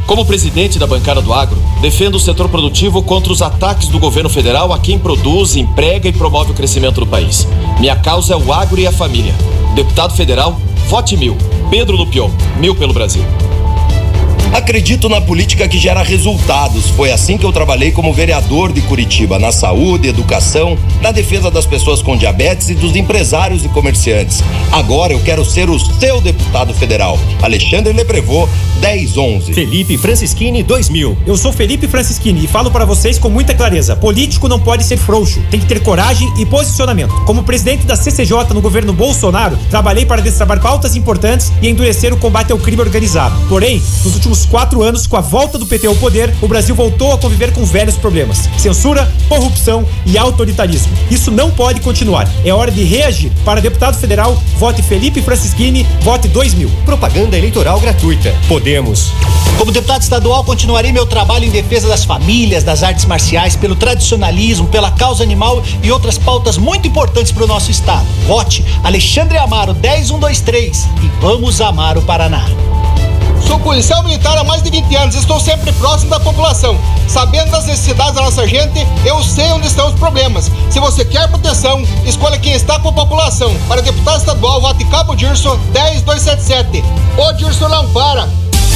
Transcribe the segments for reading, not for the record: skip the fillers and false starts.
Como presidente da bancada do agro, defendo o setor produtivo contra os ataques do governo federal a quem produz, emprega e promove o crescimento do país. Minha causa é o agro e a família. Deputado federal, vote 1000. Pedro Lupion, 1000 pelo Brasil. Acredito na política que gera resultados. Foi assim que eu trabalhei como vereador de Curitiba, na saúde, educação, na defesa das pessoas com diabetes e dos empresários e comerciantes. Agora eu quero ser o seu deputado federal. Alexandre Leprevot, 1011. Felipe Francischini, 2000. Eu sou Felipe Francischini e falo para vocês com muita clareza. Político não pode ser frouxo, tem que ter coragem e posicionamento. Como presidente da CCJ no governo Bolsonaro, trabalhei para destravar pautas importantes e endurecer o combate ao crime organizado. Porém, nos últimos 4 anos, com a volta do PT ao poder, o Brasil voltou a conviver com velhos problemas: censura, corrupção e autoritarismo. Isso não pode continuar. É hora de reagir. Para deputado federal, vote Felipe Francischini, vote 2000. Propaganda eleitoral gratuita. Podemos. Como deputado estadual, continuarei meu trabalho em defesa das famílias, das artes marciais, pelo tradicionalismo, pela causa animal e outras pautas muito importantes para o nosso estado. Vote Alexandre Amaro, 10123 e vamos amar o Paraná. Sou policial militar há mais de 20 anos, estou sempre próximo da população. Sabendo das necessidades da nossa gente, eu sei onde estão os problemas. Se você quer proteção, escolha quem está com a população. Para deputado estadual, vote Cabo Dirson, 10277. Ô Dirson, não para!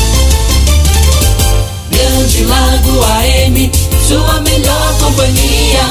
Grande Lago AM, sua melhor companhia.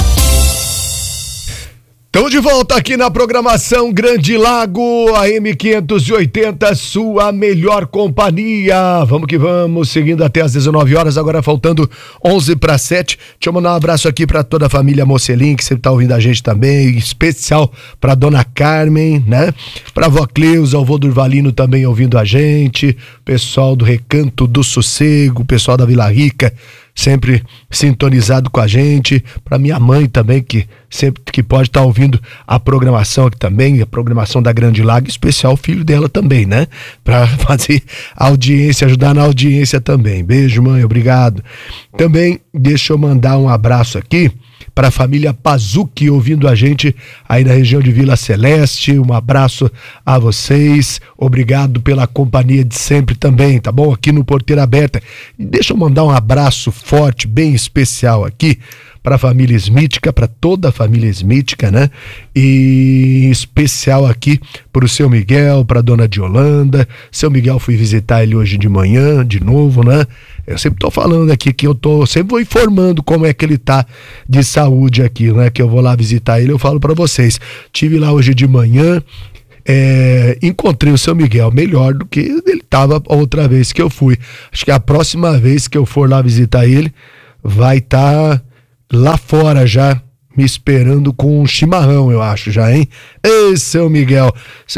Estamos de volta aqui na programação Grande Lago, AM 580, sua melhor companhia. Vamos que vamos, seguindo até às 19 horas, agora faltando 11 para 7. Deixa eu mandar um abraço aqui para toda a família Mocelin, que sempre tá ouvindo a gente também, especial para dona Carmen, né? Para vó Cleusa, o vô Durvalino também ouvindo a gente, pessoal do Recanto do Sossego, pessoal da Vila Rica, sempre sintonizado com a gente, para minha mãe também, que sempre que pode estar ouvindo a programação aqui também, a programação da Grande Lago, especial o filho dela também, né? Para fazer audiência, ajudar na audiência também. Beijo, mãe, obrigado. Também deixa eu mandar um abraço aqui para a família Pazucchi ouvindo a gente aí na região de Vila Celeste. Um abraço a vocês, obrigado pela companhia de sempre também, tá bom? Aqui no Porteira Aberta. E deixa eu mandar um abraço forte, bem especial aqui para a família Smítica, para toda a família Smítica, né? E em especial aqui para o seu Miguel, para a dona de Holanda. Seu Miguel, fui visitar ele hoje de manhã, de novo, né? Eu sempre tô falando aqui que sempre vou informando como é que ele tá de saúde aqui, né? Que eu vou lá visitar ele, eu falo para vocês. Tive lá hoje de manhã, encontrei o seu Miguel melhor do que ele tava a outra vez que eu fui. Acho que a próxima vez que eu for lá visitar ele, vai estar lá fora já, me esperando com um chimarrão, eu acho já, hein? Ei, seu Miguel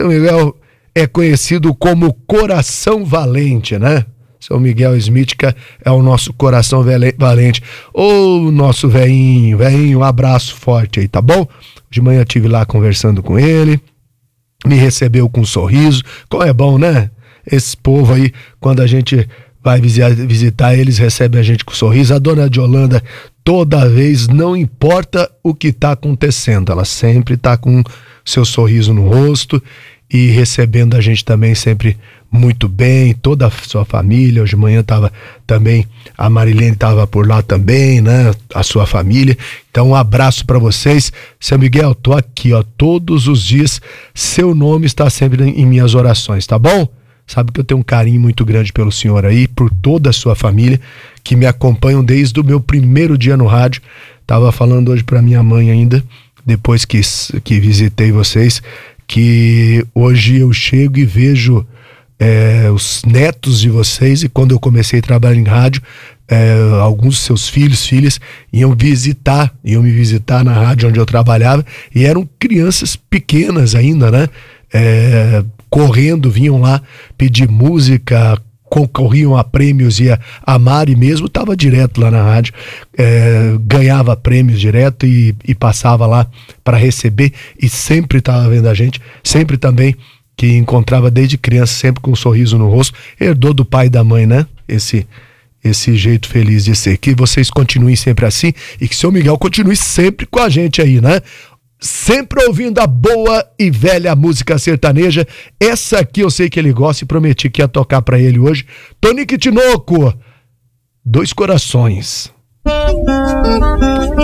é conhecido como Coração Valente, né? Seu Miguel Smítica é o nosso coração valente. Ô, nosso velhinho, um abraço forte aí, tá bom? De manhã estive lá conversando com ele, me recebeu com um sorriso. Como é bom, né? Esse povo aí, quando a gente vai visitar eles, recebem a gente com um sorriso. A dona de Holanda, toda vez, não importa o que tá acontecendo, ela sempre tá com seu sorriso no rosto e recebendo a gente também sempre muito bem, toda a sua família. Hoje de manhã tava também, a Marilene tava por lá também, né? A sua família. Então um abraço para vocês. Seu Miguel, tô aqui, ó, todos os dias, seu nome está sempre em minhas orações, tá bom? Sabe que eu tenho um carinho muito grande pelo senhor aí, por toda a sua família, que me acompanham desde o meu primeiro dia no rádio. Tava falando hoje pra minha mãe ainda, depois que visitei vocês, que hoje eu chego e vejo os netos de vocês, e quando eu comecei a trabalhar em rádio, alguns dos seus filhas iam me visitar na rádio onde eu trabalhava, e eram crianças pequenas ainda, né? Correndo, vinham lá pedir música, concorriam a prêmios, e a Mari mesmo estava direto lá na rádio, ganhava prêmios direto e passava lá para receber, e sempre estava vendo a gente, sempre também que encontrava desde criança, sempre com um sorriso no rosto, herdou do pai e da mãe, né? Esse jeito feliz de ser. Que vocês continuem sempre assim e que seu Miguel continue sempre com a gente aí, né? Sempre ouvindo a boa e velha música sertaneja. Essa aqui eu sei que ele gosta e prometi que ia tocar pra ele hoje. Tonique Tinoco, Dois Corações.